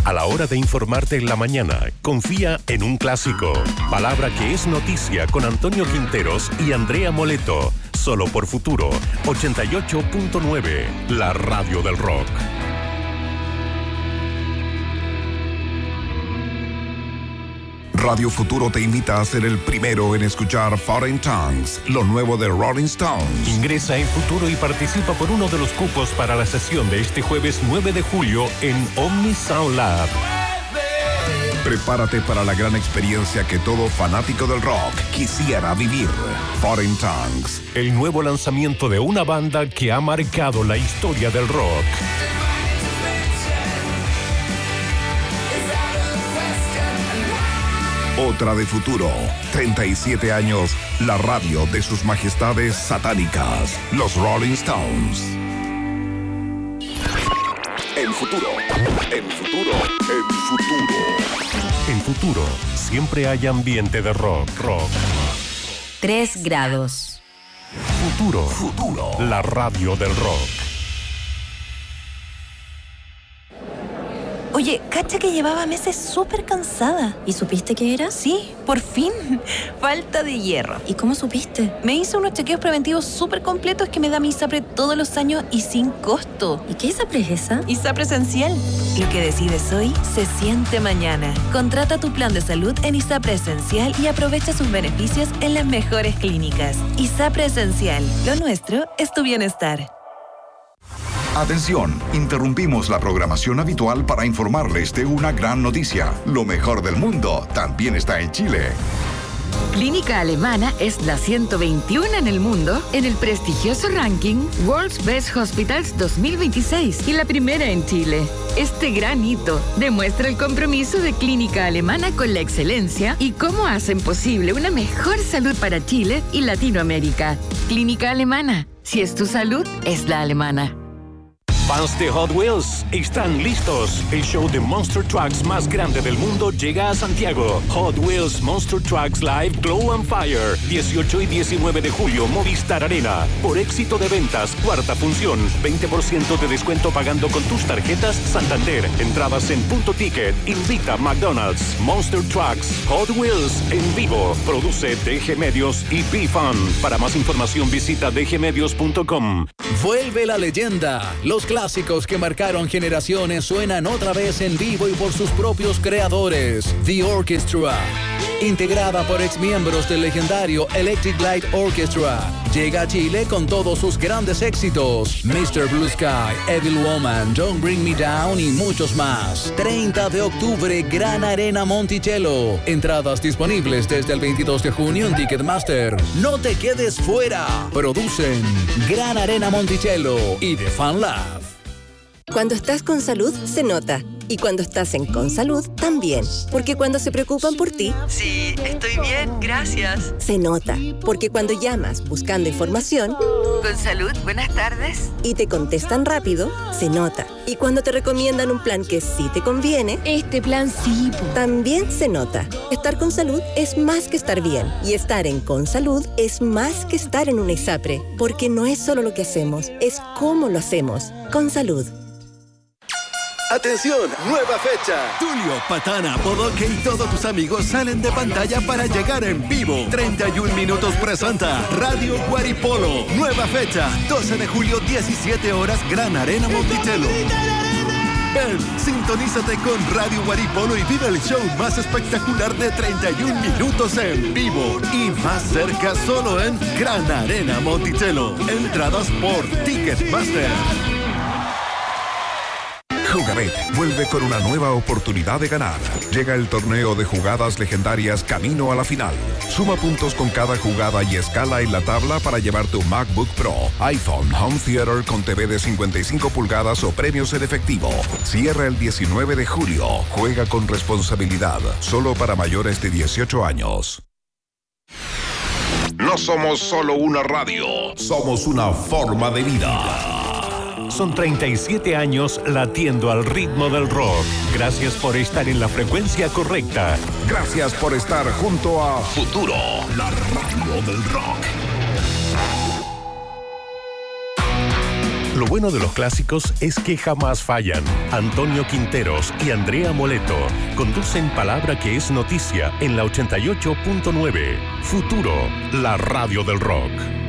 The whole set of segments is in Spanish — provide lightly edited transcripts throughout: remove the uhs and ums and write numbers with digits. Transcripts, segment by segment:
A la hora de informarte en la mañana, confía en un clásico. Palabra que es noticia con Antonio Quinteros y Andrea Moleto. Solo por Futuro 88.9, la radio del rock. Radio Futuro te invita a ser el primero en escuchar Foreign Tongues, lo nuevo de Rolling Stones. Ingresa en Futuro y participa por uno de los cupos para la sesión de este jueves 9 de julio en Omni Sound Lab. Prepárate para la gran experiencia que todo fanático del rock quisiera vivir. Foreign Tongues. El nuevo lanzamiento de una banda que ha marcado la historia del rock. Otra de Futuro. 37 años, la radio de sus majestades satánicas, los Rolling Stones. En Futuro. En Futuro. En Futuro. En Futuro, siempre hay ambiente de rock. 3 grados. Futuro. Futuro. La radio del rock. Oye, cacha que llevaba meses súper cansada. ¿Y supiste qué era? Sí, por fin. Falta de hierro. ¿Y cómo supiste? Me hice unos chequeos preventivos súper completos que me da mi ISAPRE todos los años y sin costo. ¿Y qué ISAPRE es esa? ISAPRE Esencial. Lo que decides hoy se siente mañana. Contrata tu plan de salud en ISAPRE Esencial y aprovecha sus beneficios en las mejores clínicas. ISAPRE Esencial. Lo nuestro es tu bienestar. Atención, interrumpimos la programación habitual para informarles de una gran noticia. Lo mejor del mundo también está en Chile. Clínica Alemana es la 121 en el mundo en el prestigioso ranking World's Best Hospitals 2026 y la primera en Chile. Este gran hito demuestra el compromiso de Clínica Alemana con la excelencia y cómo hacen posible una mejor salud para Chile y Latinoamérica. Clínica Alemana, si es tu salud, es la alemana. Fans de Hot Wheels están listos. El show de Monster Trucks más grande del mundo llega a Santiago. Hot Wheels Monster Trucks Live Glow and Fire. 18 y 19 de julio, Movistar Arena. Por éxito de ventas, cuarta función. 20% de descuento pagando con tus tarjetas Santander. Entradas en Punto Ticket. Invita McDonald's. Monster Trucks Hot Wheels en vivo. Produce DG Medios y B-Fun. Para más información visita dgmedios.com. Vuelve la leyenda. Los clásicos que marcaron generaciones suenan otra vez en vivo y por sus propios creadores. The Orchestra, integrada por exmiembros del legendario Electric Light Orchestra, llega a Chile con todos sus grandes éxitos: Mr. Blue Sky, Evil Woman, Don't Bring Me Down y muchos más. 30 de octubre, Gran Arena Monticello. Entradas disponibles desde el 22 de junio en Ticketmaster. No te quedes fuera. Producen Gran Arena Monticello y The Fan Lab. Cuando estás con salud, se nota. Y cuando estás en Consalud, también. Porque cuando se preocupan por ti... Sí, estoy bien, gracias. Se nota. Porque cuando llamas buscando información... Consalud, buenas tardes. Y te contestan rápido, se nota. Y cuando te recomiendan un plan que sí te conviene... Este plan sí, también se nota. Estar con salud es más que estar bien. Y estar en Consalud es más que estar en una ISAPRE. Porque no es solo lo que hacemos, es cómo lo hacemos. Consalud. ¡Atención! ¡Nueva fecha! Tulio, Patana, Bodoque y todos tus amigos salen de pantalla para llegar en vivo. 31 minutos presenta Radio Guaripolo. Nueva fecha, 12 de julio, 17 horas, Gran Arena Monticello. Ven, sintonízate con Radio Guaripolo y vive el show más espectacular de 31 minutos en vivo. Y más cerca solo en Gran Arena Monticello. Entradas por Ticketmaster. Jugabet vuelve con una nueva oportunidad de ganar. Llega el torneo de jugadas legendarias camino a la final. Suma puntos con cada jugada y escala en la tabla para llevar tu MacBook Pro, iPhone, Home Theater con TV de 55 pulgadas o premios en efectivo. Cierra el 19 de julio. Juega con responsabilidad. Solo para mayores de 18 años. No somos solo una radio. Somos una forma de vida. Son 37 años latiendo al ritmo del rock. Gracias por estar en la frecuencia correcta. Gracias por estar junto a Futuro, la radio del rock. Lo bueno de los clásicos es que jamás fallan. Antonio Quinteros y Andrea Moleto conducen Palabra que es Noticia en la 88.9. Futuro, la radio del rock.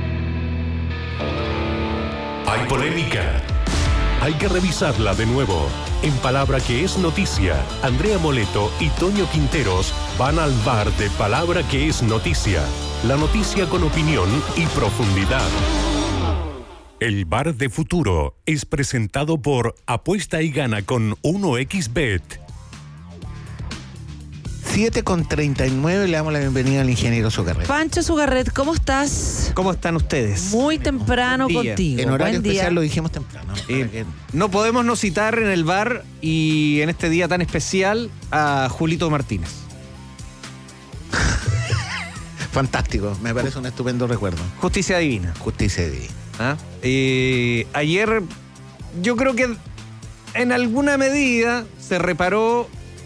Hay polémica. Hay que revisarla de nuevo. En Palabra que es Noticia, Andrea Moleto y Toño Quinteros van al bar de Palabra que es Noticia. La noticia con opinión y profundidad. El bar de Futuro es presentado por Apuesta y Gana con 1xBet. 7:39, le damos la bienvenida al ingeniero Zucarret. Pancho Zucarret, ¿cómo estás? ¿Cómo están ustedes? Muy temprano contigo. En horario Buen día. especial lo dijimos temprano. No podemos no citar en el bar y en este día tan especial a Julito Martínez. Fantástico, me parece un estupendo recuerdo. Justicia divina. Justicia divina. ¿Ah? Ayer yo creo que en alguna medida se reparó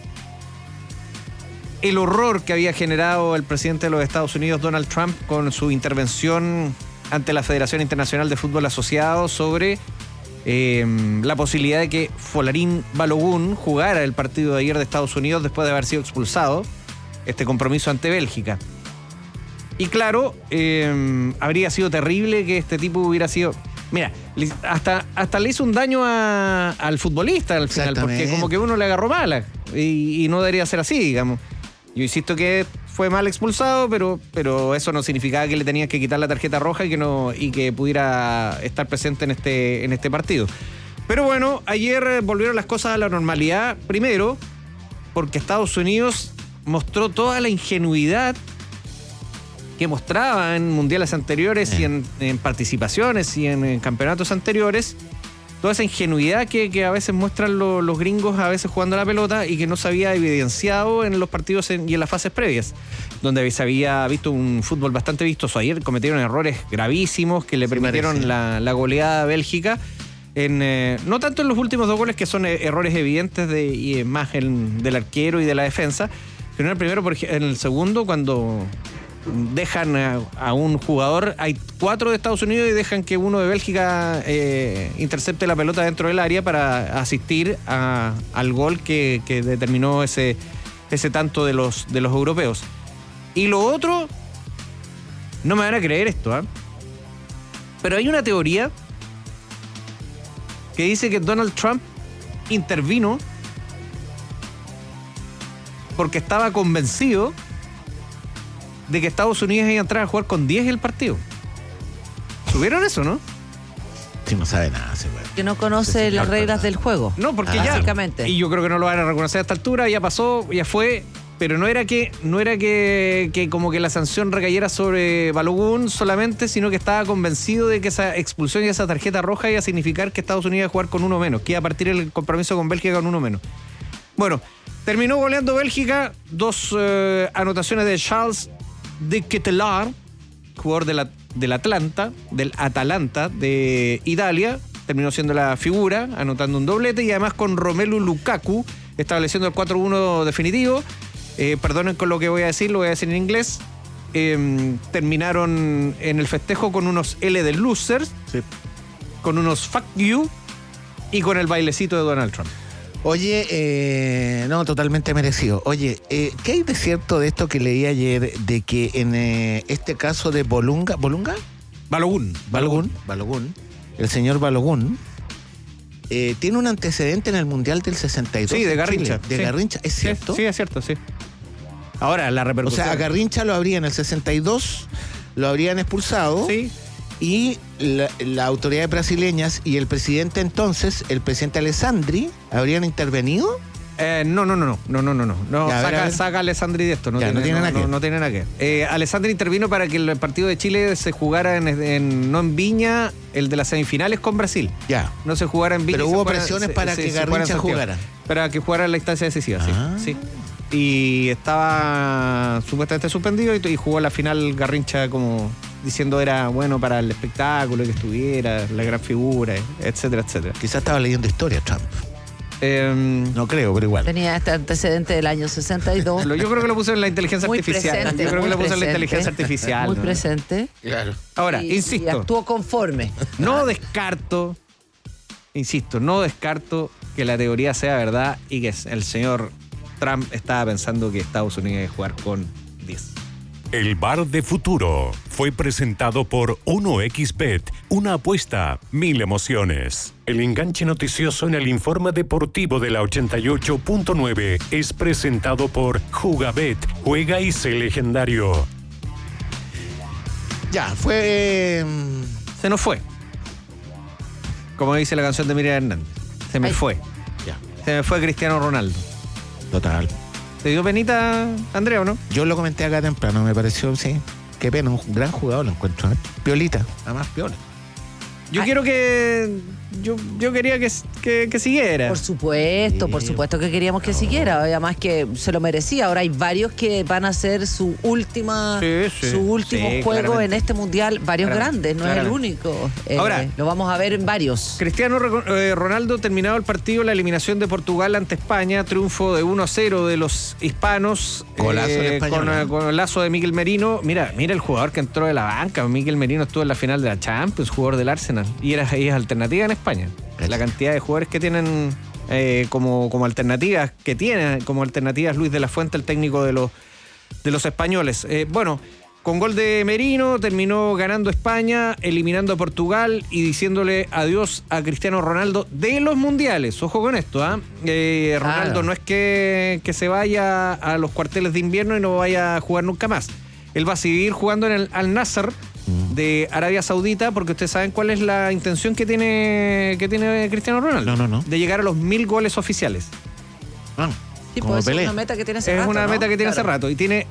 el horror que había generado el presidente de los Estados Unidos, Donald Trump, con su intervención ante la Federación Internacional de Fútbol Asociado sobre la posibilidad de que Folarin Balogun jugara el partido de ayer de Estados Unidos después de haber sido expulsado, este compromiso ante Bélgica. Y claro, habría sido terrible que este tipo hubiera sido... Mira, hasta le hizo un daño al futbolista al final, porque como que uno le agarró mala y no debería ser así, digamos. Yo insisto que fue mal expulsado, pero eso no significaba que le tenían que quitar la tarjeta roja y que pudiera estar presente en este partido. Pero bueno, ayer volvieron las cosas a la normalidad, primero porque Estados Unidos mostró toda la ingenuidad que mostraba en mundiales anteriores y en participaciones y en campeonatos anteriores, toda esa ingenuidad que a veces muestran los gringos a veces jugando la pelota y que no se había evidenciado en los partidos y en las fases previas, donde se había visto un fútbol bastante vistoso. Ayer cometieron errores gravísimos que le permitieron la goleada a Bélgica, no tanto en los últimos 2 goles, que son errores evidentes y más del arquero y de la defensa, sino en el primero, en el segundo, cuando dejan a un jugador, hay 4 de Estados Unidos y dejan que uno de Bélgica intercepte la pelota dentro del área para asistir al gol que determinó ese tanto de los europeos. Y lo otro, no me van a creer esto, pero hay una teoría que dice que Donald Trump intervino porque estaba convencido de que Estados Unidos iba a entrar a jugar con 10 en el partido. ¿Subieron eso, no? Sí, no sabe nada, sí, güey. Que no conoce las reglas del juego. No, porque ya... Básicamente. Y yo creo que no lo van a reconocer a esta altura, ya pasó, ya fue... Pero no era que como que la sanción recayera sobre Balogun solamente, sino que estaba convencido de que esa expulsión y esa tarjeta roja iba a significar que Estados Unidos iba a jugar con 1 menos, que iba a partir el compromiso con Bélgica con 1 menos. Bueno, terminó goleando Bélgica, 2 anotaciones de Charles de Ketelaar, jugador del Atalanta de Italia, terminó siendo la figura, anotando un doblete, y además con Romelu Lukaku estableciendo el 4-1 definitivo. Perdonen con lo que voy a decir, lo voy a decir en inglés. Terminaron en el festejo con unos L de losers, sí, con unos fuck you y con el bailecito de Donald Trump. Oye, no, totalmente merecido. Oye, ¿qué hay de cierto de esto que leí ayer, de que en este caso de Balogun, el señor Balogun, tiene un antecedente en el Mundial del 62? Sí, de Garrincha. De Garrincha, ¿es cierto? Sí, es cierto, sí. Ahora, la repercusión... O sea, a Garrincha lo habría en el 62, lo habrían expulsado. Sí. Y las autoridades brasileñas y el presidente entonces, el presidente Alessandri, ¿habrían intervenido? No. Saca a Alessandri de esto. No tiene nada que ver. Alessandri intervino para que el partido de Chile se jugara no en Viña, el de las semifinales con Brasil. Ya. No se jugara en Viña. Pero hubo presiones para que Garrincha jugara. Para que jugara en la instancia decisiva, sí. Y estaba supuestamente suspendido y jugó la final Garrincha como diciendo era bueno para el espectáculo, que estuviera, la gran figura, etcétera, etcétera. Quizás estaba leyendo historia Trump. No creo, pero igual. Tenía este antecedente del año 62. Yo creo que lo puse en la inteligencia artificial. Presente, yo creo que lo puse en la inteligencia artificial. Muy presente. Claro. Ahora, insisto. Y actuó conforme. No descarto insisto, no descarto que la teoría sea verdad y que el señor Trump estaba pensando que Estados Unidos iba a jugar con 10. El Bar de Futuro fue presentado por 1xBet, una apuesta, 1000 emociones. El enganche noticioso en el informe deportivo de la 88.9 es presentado por Jugabet, juega y sé legendario. Ya, fue... Se nos fue. Como dice la canción de Miriam Hernández. Se me fue. Ya. Se me fue Cristiano Ronaldo. Total. ¿Te dio penita, Andrea, o no? Yo lo comenté acá temprano, me pareció, sí. Qué pena, un gran jugador lo encuentro. Piolita, además piola. Yo quiero que... Yo quería que siguiera. Por supuesto que queríamos que siguiera. Además que se lo merecía. Ahora hay varios que van a hacer su último juego claramente. en este mundial. Varios grandes, no es el único. Ahora, lo vamos a ver en varios. Cristiano Ronaldo, terminado el partido, la eliminación de Portugal ante España, triunfo de 1-0 de los hispanos. Golazo de España, con el lazo de Miguel Merino. Mira el jugador que entró de la banca. Miguel Merino estuvo en la final de la Champions, jugador del Arsenal. Y es alternativa en España. La cantidad de jugadores que tienen como alternativas, como alternativas Luis de la Fuente, el técnico de los españoles. Con gol de Merino terminó ganando España, eliminando a Portugal y diciéndole adiós a Cristiano Ronaldo de los mundiales. Ojo con esto, Ronaldo no es que se vaya a los cuarteles de invierno y no vaya a jugar nunca más. Él va a seguir jugando en el Al Nassr de Arabia Saudita, porque ustedes saben cuál es la intención que tiene Cristiano Ronaldo. No. De llegar a los 1000 goles oficiales. Sí, pues es una meta que tiene hace rato. Es una meta que tiene hace Claro. rato y tiene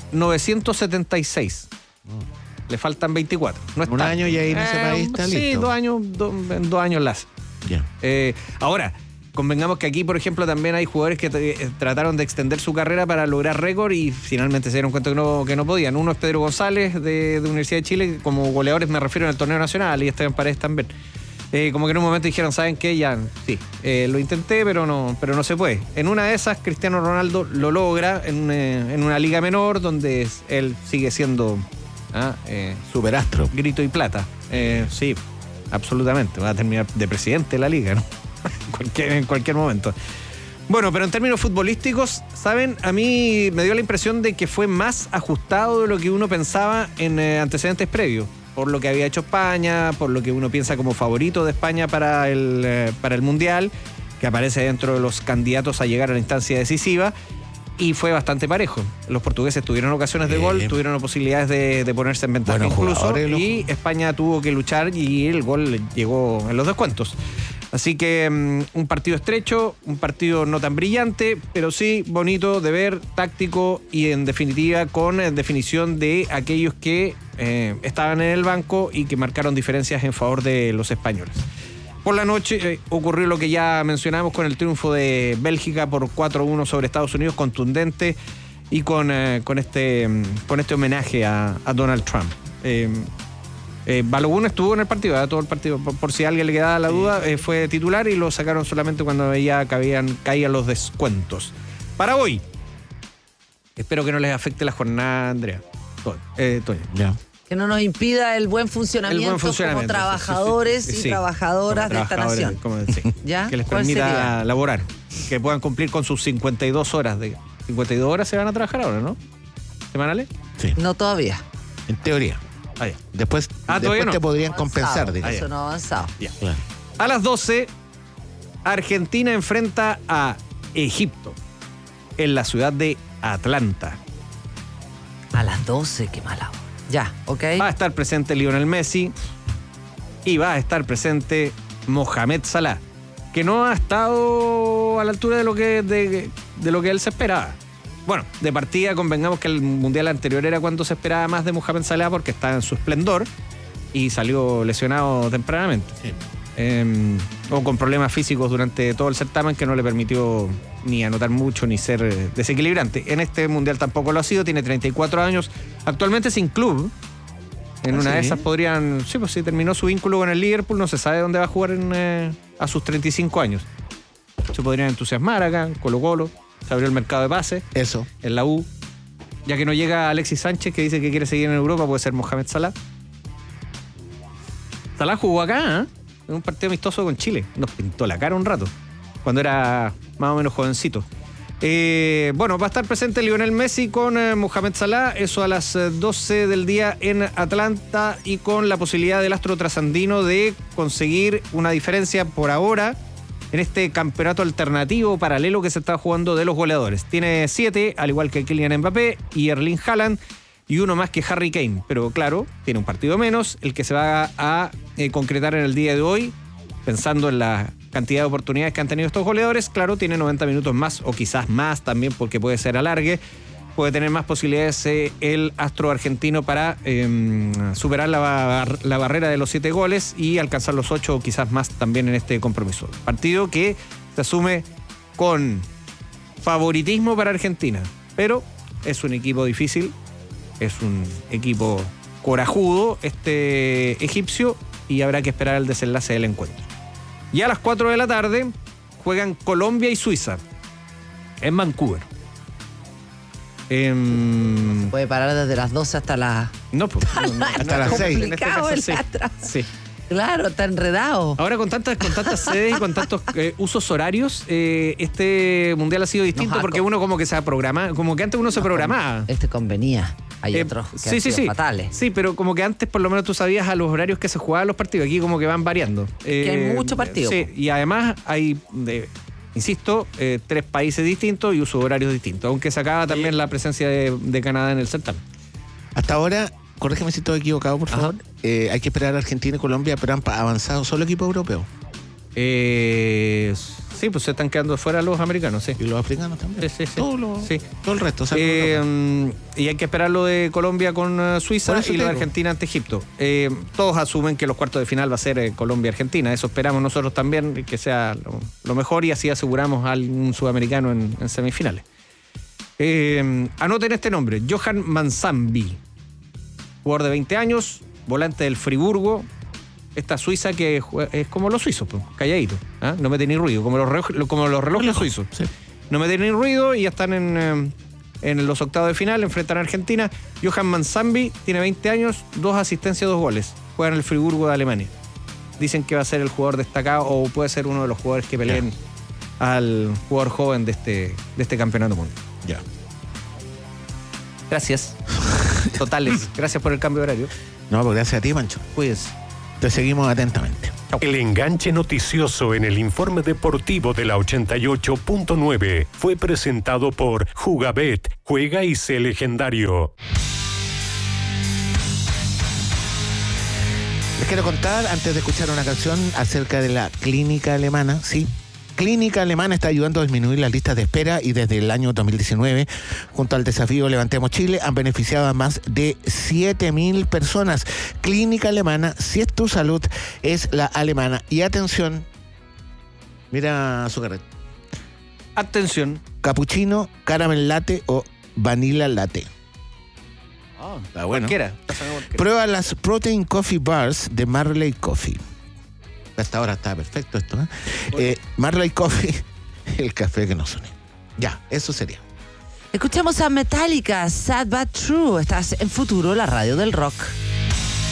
976. Le faltan 24. No Un año y ahí en ese país está listo. Sí, 2 años, en 2 años las. Ya. Ahora, convengamos que aquí, por ejemplo, también hay jugadores que trataron de extender su carrera para lograr récord y finalmente se dieron cuenta que no podían. Uno es Pedro González de Universidad de Chile, como goleadores me refiero en el torneo nacional, y Esteban Paredes también. Como que en un momento dijeron, ¿saben qué? Ya, sí, lo intenté, pero no se puede. En una de esas, Cristiano Ronaldo lo logra en una liga menor donde él sigue siendo superastro. Grito y plata. Sí, absolutamente. Va a terminar de presidente de la liga, ¿no? en cualquier momento. Bueno, pero en términos futbolísticos, ¿saben? A mí me dio la impresión de que fue más ajustado de lo que uno pensaba en antecedentes previos. Por lo que había hecho España, por lo que uno piensa como favorito de España para el Mundial, que aparece dentro de los candidatos a llegar a la instancia decisiva, y fue bastante parejo. Los portugueses tuvieron ocasiones de gol, tuvieron posibilidades de ponerse en ventaja incluso, y España tuvo que luchar y el gol llegó en los descuentos. Así que un partido estrecho, un partido no tan brillante, pero sí bonito de ver, táctico y en definitiva con definición de aquellos que estaban en el banco y que marcaron diferencias en favor de los españoles. Por la noche ocurrió lo que ya mencionamos con el triunfo de Bélgica por 4-1 sobre Estados Unidos, contundente y con este homenaje a Donald Trump. Balogun estuvo en el partido, todo el partido, por si a alguien le quedaba la duda, fue titular y lo sacaron solamente cuando ya caían los descuentos. Para hoy, espero que no les afecte la jornada, Andrea. Toño. Ya. Que no nos impida el buen funcionamiento, como trabajadores y trabajadoras de esta nación. ¿Ya? Que les ¿Cuál permita sería? laborar, que puedan cumplir con sus 52 horas. 52 horas se van a trabajar ahora, ¿no? ¿Semanales? Sí. No todavía. En teoría. Ah, ya. Después no. te podrían compensar. Digamos. Eso no ha avanzado. Ya. Claro. A las 12, Argentina enfrenta a Egipto en la ciudad de Atlanta. A las 12, qué mala hora. Ya, ok. Va a estar presente Lionel Messi y va a estar presente Mohamed Salah, que no ha estado a la altura de lo que él se esperaba. Bueno, de partida convengamos que el mundial anterior era cuando se esperaba más de Mohamed Salah porque estaba en su esplendor y salió lesionado tempranamente. Sí. O con problemas físicos durante todo el certamen que no le permitió ni anotar mucho ni ser desequilibrante. En este mundial tampoco lo ha sido, tiene 34 años, actualmente sin club. En una de esas podrían... Sí, pues sí, terminó su vínculo con el Liverpool, no se sabe dónde va a jugar a sus 35 años. Se podrían entusiasmar acá, en Colo-Colo. Se abrió el mercado de pases. Eso. En la U. Ya que no llega Alexis Sánchez, que dice que quiere seguir en Europa, puede ser Mohamed Salah. Salah jugó acá, ¿eh? en un partido amistoso con Chile. Nos pintó la cara un rato, cuando era más o menos jovencito. Bueno, va a estar presente Lionel Messi con Mohamed Salah, eso a las 12 del día en Atlanta, y con la posibilidad del astro trasandino de conseguir una diferencia por ahora en este campeonato alternativo paralelo que se está jugando de los goleadores. Tiene 7, al igual que Kylian Mbappé y Erling Haaland, y uno más que Harry Kane. Pero claro, tiene un partido menos, el que se va a concretar en el día de hoy, pensando en la cantidad de oportunidades que han tenido estos goleadores. Claro, tiene 90 minutos más, o quizás más también, porque puede ser alargue. Puede tener más posibilidades el astro argentino para superar la barrera de los 7 goles y alcanzar los 8 o quizás más también en este compromiso. Partido que se asume con favoritismo para Argentina, pero es un equipo difícil, es un equipo corajudo este egipcio, y habrá que esperar el desenlace del encuentro. Y a las 4 de la tarde juegan Colombia y Suiza en Vancouver. No se puede parar desde las 12 hasta las... No, pues, hasta las 6. En este caso, sí. Claro, está enredado. Ahora con tantas sedes y con tantos usos horarios, este mundial ha sido distinto porque uno como que se programa, como que antes uno se programaba. Este convenía. Hay otros que han sido fatales. Sí, pero como que antes por lo menos tú sabías a los horarios que se jugaban los partidos. Aquí como que van variando. Que hay muchos partidos. Sí, y además hay, insisto, 3 países distintos y usos horarios distintos, aunque se acaba también la presencia de Canadá en el certamen. Hasta ahora, corrígeme si estoy equivocado, por favor, hay que esperar a Argentina y Colombia, pero han avanzado solo equipo europeo. Sí, pues se están quedando fuera los americanos, sí. Y los africanos también. Sí. Todo el resto. Y hay que esperar lo de Colombia con Suiza y lo de Argentina ante Egipto. Todos asumen que los cuartos de final va a ser Colombia-Argentina. Eso esperamos nosotros también, que sea lo mejor, y así aseguramos a algún sudamericano en semifinales. Anoten este nombre: Johan Mansambi, jugador de 20 años, volante del Friburgo. Esta Suiza que es como los suizos, pues, calladito, ¿eh? No mete ni ruido, como los relojes suizos. Sí. No mete ni ruido y ya están en los octavos de final, enfrentan a Argentina. Johan Mansambi tiene 20 años, 2 asistencias, 2 goles. Juega en el Friburgo de Alemania. Dicen que va a ser el jugador destacado, o puede ser uno de los jugadores que peleen al jugador joven de este campeonato mundial. Ya. Gracias. Totales. Gracias por el cambio de horario. No, pues gracias a ti, Mancho. Cuídense. Te seguimos atentamente. El enganche noticioso en el informe deportivo de la 88.9 fue presentado por Jugabet. Juega y sé legendario. Les quiero contar, antes de escuchar una canción, acerca de la Clínica Alemana. Sí, Clínica Alemana está ayudando a disminuir las listas de espera, y desde el año 2019, junto al desafío Levantemos Chile, han beneficiado a más de 7.000 personas. Clínica Alemana, si es tu salud, es la alemana. Y atención, mira su carrete. Atención. Capuchino, caramel latte o vanilla latte. Está bueno. Cualquiera. Prueba las Protein Coffee Bars de Marley Coffee. Hasta ahora está perfecto esto, ¿eh? Marley Coffee, el café que nos une. Ya, eso sería. Escuchamos a Metallica, Sad But True. Estás en Futuro, la radio del rock.